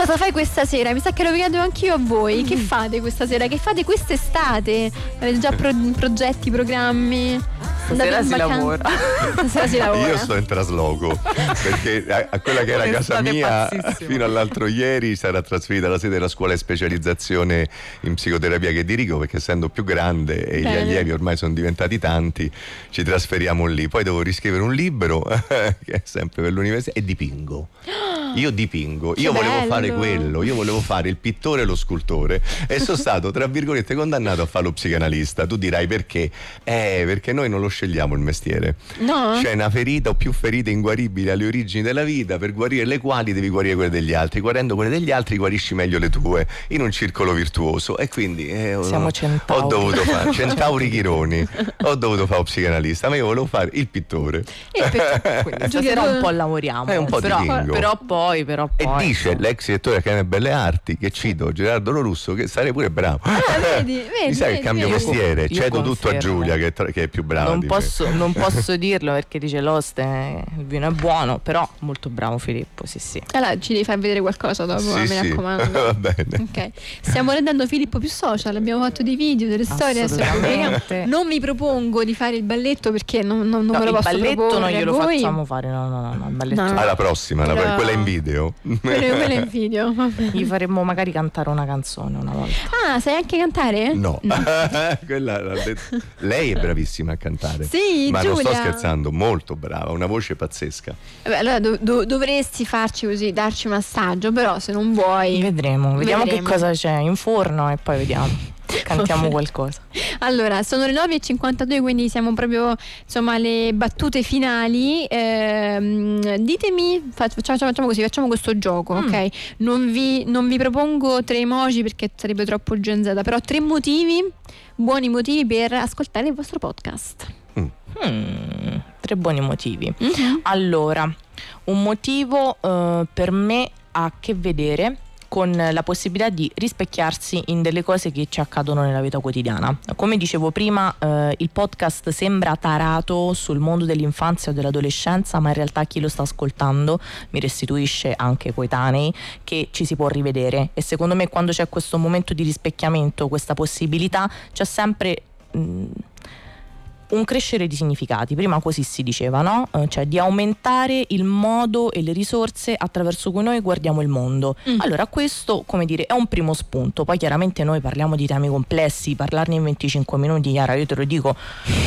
cosa fai questa sera? Mi sa che lo chiedo anch'io a voi. Che fate questa sera? Che fate quest'estate? Avete già progetti, programmi? Stasera si lavora. Stasera si lavora. Io sto in trasloco perché a quella che era casa mia fino all'altro ieri sarà trasferita la sede della scuola di specializzazione in psicoterapia che dirigo, perché essendo più grande e gli allievi ormai sono diventati tanti, ci trasferiamo lì. Poi devo riscrivere un libro che è sempre per l'università, e dipingo. Io dipingo, io volevo fare quello, io volevo fare il pittore e lo scultore, e sono stato tra virgolette condannato a fare lo psicanalista. Tu dirai perché? Perché noi non lo scegliamo il mestiere. No? C'è una ferita o più ferite inguaribili alle origini della vita, per guarire le quali devi guarire quelle degli altri. Guarendo quelle degli altri guarisci meglio le tue, in un circolo virtuoso. E quindi siamo centauri. Ho dovuto fare centauri chironi, ho dovuto fare lo psicanalista, ma io volevo fare il pittore. Quindi stasera un po' lavoriamo, un po' però poi. E dice l'ex direttore dell'Accademia Belle Arti, che cito Gerardo Lorusso, che sarei pure bravo. Vedi, mi sa che cambio mestiere, cedo confermo. tutto a Giulia che è più brava. Non posso dirlo perché dice l'oste, il vino è buono, però molto bravo Filippo, sì. Allora ci devi far vedere qualcosa dopo, mi raccomando. Va bene. Ok. Stiamo rendendo Filippo più social, abbiamo fatto dei video, delle storie, adesso non vi propongo di fare il balletto perché non me lo posso proporre. Il balletto non glielo facciamo fare, no, il balletto. Alla prossima, quella in video. Quella in video. Gli faremmo magari cantare una canzone una volta. Ah, sai anche cantare? No. Quella l'ha detto. Lei è bravissima a cantare. Sì, ma Giulia. non sto scherzando, molto brava, una voce pazzesca. Vabbè, allora dovresti farci così, darci un assaggio, però se non vuoi vediamo che cosa c'è in forno e poi vediamo. Cantiamo qualcosa. Allora, sono le 9:52, quindi siamo proprio alle battute finali. Ditemi, facciamo così, facciamo questo gioco, ok? Non vi propongo 3 emoji perché sarebbe troppo Gen Z, però 3 buoni motivi per ascoltare il vostro podcast. 3 buoni motivi. Allora, un motivo per me ha a che vedere con la possibilità di rispecchiarsi in delle cose che ci accadono nella vita quotidiana. Come dicevo prima, il podcast sembra tarato sul mondo dell'infanzia o dell'adolescenza, ma in realtà chi lo sta ascoltando mi restituisce, anche coetanei, che ci si può rivedere, e secondo me quando c'è questo momento di rispecchiamento, questa possibilità, c'è sempre un crescere di significati. Prima così si diceva, no? Cioè di aumentare il modo e le risorse attraverso cui noi guardiamo il mondo. Allora questo, come dire, è un primo spunto. Poi chiaramente noi parliamo di temi complessi, parlarne in 25 minuti, Chiara, io te lo dico,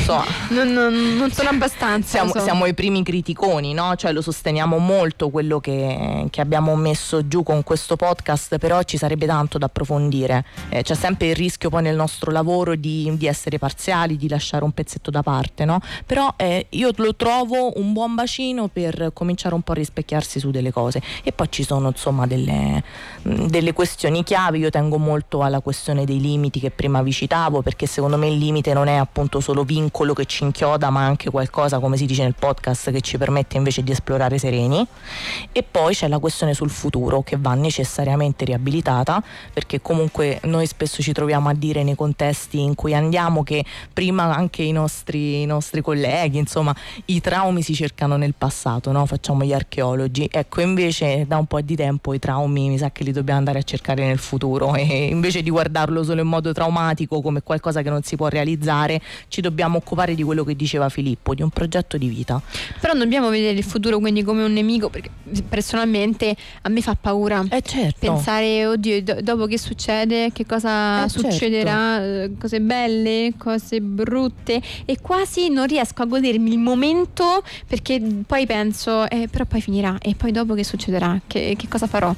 non sono abbastanza. Siamo i primi criticoni, no? Cioè lo sosteniamo molto quello che abbiamo messo giù con questo podcast, però ci sarebbe tanto da approfondire. C'è sempre il rischio poi nel nostro lavoro di essere parziali, di lasciare un pezzetto da parte, no? Però io lo trovo un buon bacino per cominciare un po' a rispecchiarsi su delle cose. E poi ci sono insomma delle questioni chiave. Io tengo molto alla questione dei limiti che prima vi citavo, perché secondo me il limite non è appunto solo vincolo che ci inchioda, ma anche qualcosa, come si dice nel podcast, che ci permette invece di esplorare sereni. E poi c'è la questione sul futuro, che va necessariamente riabilitata, perché comunque noi spesso ci troviamo a dire nei contesti in cui andiamo che prima anche i nostri colleghi, insomma, i traumi si cercano nel passato, no? Facciamo gli archeologi. Ecco, invece da un po' di tempo i traumi mi sa che li dobbiamo andare a cercare nel futuro, e invece di guardarlo solo in modo traumatico come qualcosa che non si può realizzare, ci dobbiamo occupare di quello che diceva Filippo, di un progetto di vita. Però non dobbiamo vedere il futuro quindi come un nemico, perché personalmente a me fa paura certo. pensare, oddio, dopo che succede, che cosa succederà, certo. Cose belle, cose brutte, e quasi non riesco a godermi il momento, perché poi penso però poi finirà, e poi dopo che succederà, che cosa farò?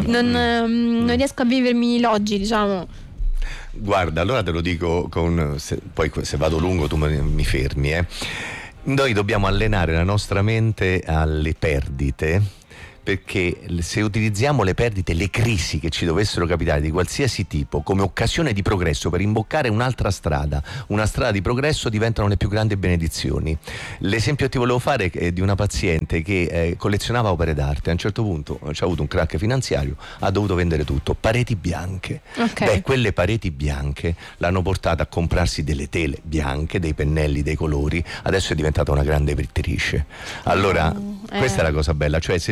Non riesco a vivermi l'oggi, diciamo. Guarda, allora te lo dico poi se vado lungo tu mi fermi. Noi dobbiamo allenare la nostra mente alle perdite, perché se utilizziamo le perdite, le crisi che ci dovessero capitare di qualsiasi tipo come occasione di progresso per imboccare un'altra strada, una strada di progresso, diventano le più grandi benedizioni. L'esempio che ti volevo fare è di una paziente che collezionava opere d'arte. A un certo punto c'ha avuto un crack finanziario, ha dovuto vendere tutto, pareti bianche. Quelle pareti bianche l'hanno portata a comprarsi delle tele bianche, dei pennelli, dei colori. Adesso è diventata una grande pittrice. Allora questa è la cosa bella, cioè se tu alleni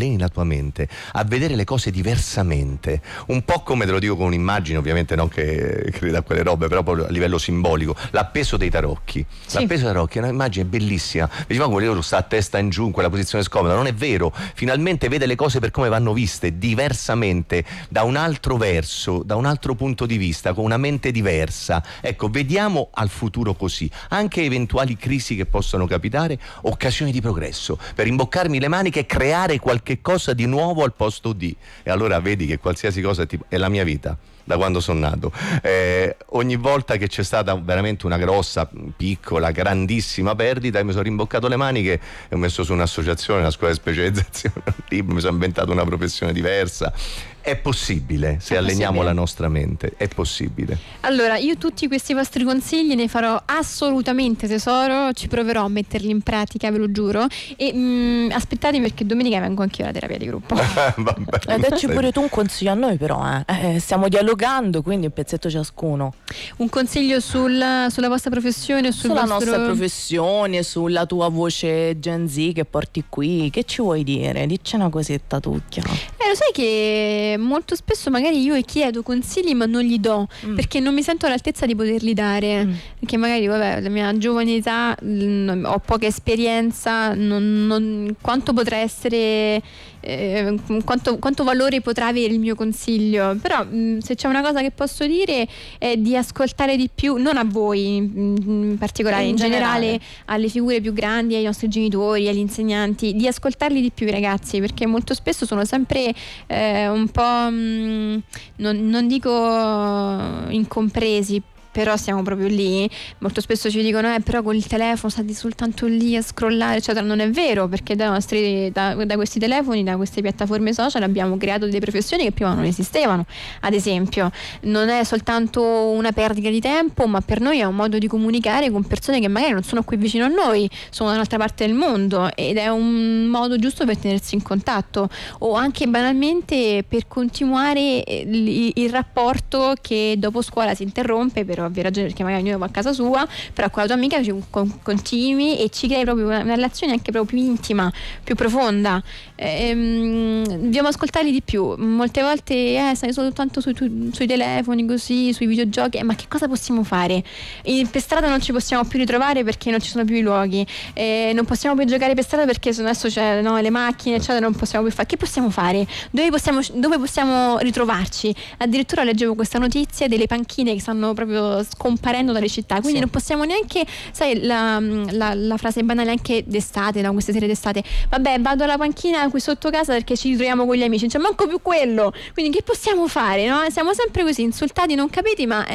alleni la tua mente a vedere le cose diversamente, un po' come, te lo dico con un'immagine, ovviamente non che creda a quelle robe, però proprio a livello simbolico, l'appeso dei tarocchi. Sì. L'appeso dei tarocchi è un'immagine bellissima. Diciamo che loro sta a testa in giù in quella posizione scomoda, non è vero, finalmente vede le cose per come vanno viste, diversamente, da un altro verso, da un altro punto di vista, con una mente diversa. Ecco, vediamo al futuro così, anche eventuali crisi che possono capitare, occasioni di progresso, per imboccarmi le maniche e creare qualche cosa di nuovo al posto di. E allora vedi che qualsiasi cosa è la mia vita, da quando sono nato. Ogni volta che c'è stata veramente una grossa, piccola, grandissima perdita, mi sono rimboccato le maniche e ho messo su un'associazione, una scuola di specializzazione, un libro, mi sono inventato una professione diversa. È possibile, se alleniamo la nostra mente, è possibile. Allora, io tutti questi vostri consigli ne farò assolutamente tesoro, ci proverò a metterli in pratica, ve lo giuro. E aspettate, perché domenica vengo anch'io alla terapia di gruppo. Dacci pure tu un consiglio a noi, però stiamo dialogando, quindi un pezzetto ciascuno. Un consiglio sulla vostra professione, sulla nostra professione, sulla tua voce Gen Z che porti qui. Che ci vuoi dire? Dici una cosetta tu. Lo sai che molto spesso magari io chiedo consigli ma non li do, perché non mi sento all'altezza di poterli dare, perché magari vabbè, la mia giovane età, ho poca esperienza, quanto potrà essere, quanto valore potrà avere il mio consiglio. Però se c'è una cosa che posso dire è di ascoltare di più, non a voi in particolare, in generale alle figure più grandi, ai nostri genitori, agli insegnanti, di ascoltarli di più, ragazzi, perché molto spesso sono sempre un po' non dico incompresi, però siamo proprio lì. Molto spesso ci dicono però con il telefono stai soltanto lì a scrollare, eccetera. Non è vero, perché da questi telefoni, da queste piattaforme social abbiamo creato delle professioni che prima non esistevano. Ad esempio, non è soltanto una perdita di tempo, ma per noi è un modo di comunicare con persone che magari non sono qui vicino a noi, sono da un'altra parte del mondo, ed è un modo giusto per tenersi in contatto, o anche banalmente per continuare il rapporto che dopo scuola si interrompe per ovvie ragioni, perché magari ognuno va a casa sua, però con la tua amica continui e ci crei proprio una relazione anche proprio più intima, più profonda. Dobbiamo ascoltarli di più. Molte volte stai soltanto sui telefoni, così, sui videogiochi, ma che cosa possiamo fare? Per strada non ci possiamo più ritrovare perché non ci sono più i luoghi, non possiamo più giocare per strada perché adesso c'è le macchine, eccetera, non possiamo più fare. Che possiamo fare? Dove possiamo ritrovarci? Addirittura leggevo questa notizia delle panchine che stanno proprio scomparendo dalle città, quindi non possiamo neanche, sai, la frase banale anche d'estate, da queste sere d'estate, vabbè, vado alla panchina qui sotto casa perché ci ritroviamo con gli amici, non c'è manco più quello, quindi che possiamo fare, no? Siamo sempre così insultati, non capiti, ma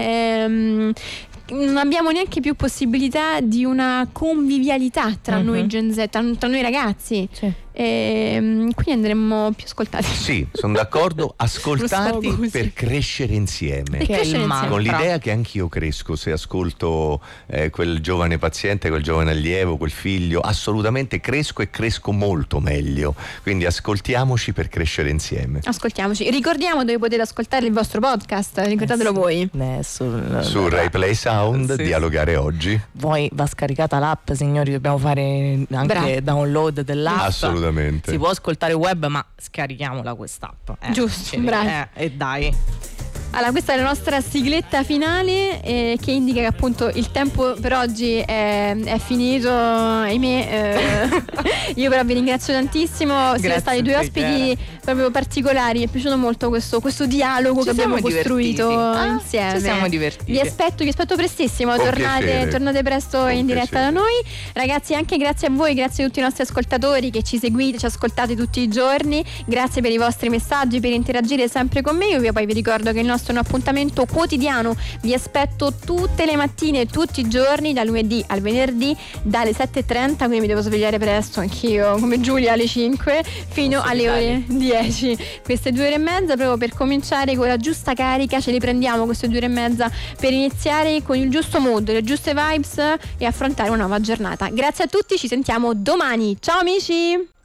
non abbiamo neanche più possibilità di una convivialità tra noi Gen Z, tra noi ragazzi. Quindi andremmo più ascoltati. Sì, sono d'accordo, ascoltarti per crescere insieme, con l'idea che anch'io cresco se ascolto quel giovane paziente, quel giovane allievo, quel figlio, assolutamente cresco e cresco molto meglio, quindi ascoltiamoci per crescere insieme. Ascoltiamoci, ricordiamo dove potete ascoltare il vostro podcast, ricordatelo voi. Su Rai Play Sound, Dialogare Oggi. Poi va scaricata l'app, signori, dobbiamo fare anche download dell'app. Assolutamente. Si può ascoltare web, ma scarichiamola quest'app. Giusto, bravi. E dai. Allora, questa è la nostra sigletta finale che indica che appunto il tempo per oggi è finito, ahimè. Io però vi ringrazio tantissimo, siete stati due ospiti proprio particolari, mi è piaciuto molto questo dialogo che abbiamo costruito insieme. Ci siamo divertiti. Vi aspetto prestissimo, tornate presto in diretta da noi. Ragazzi, anche grazie a voi, grazie a tutti i nostri ascoltatori che ci seguite, ci ascoltate tutti i giorni, grazie per i vostri messaggi, per interagire sempre con me. Io poi vi ricordo che il nostro è un appuntamento quotidiano, vi aspetto tutte le mattine, tutti i giorni, dal lunedì al venerdì, dalle 7:30, quindi mi devo svegliare presto anch'io come Giulia alle 5 fino alle ore 10. Queste 2 ore e mezza proprio per cominciare con la giusta carica, ce le prendiamo queste 2 ore e mezza per iniziare con il giusto mood, le giuste vibes e affrontare una nuova giornata. Grazie a tutti, ci sentiamo domani, ciao amici!